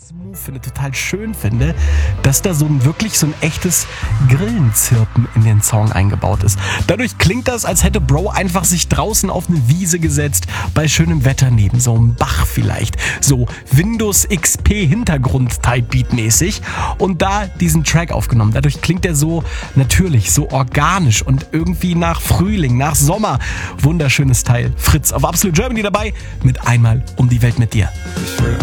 Move finde, total schön finde, dass da wirklich so ein echtes Grillenzirpen in den Song eingebaut ist. Dadurch klingt das, als hätte Bro einfach sich draußen auf eine Wiese gesetzt, bei schönem Wetter neben so einem Bach vielleicht. So Windows XP Hintergrund-Type-Beat-mäßig und da diesen Track aufgenommen. Dadurch klingt er so natürlich, so organisch und irgendwie nach Frühling, nach Sommer. Wunderschönes Teil. Fritz auf Absolute Germany dabei mit Einmal um die Welt mit dir.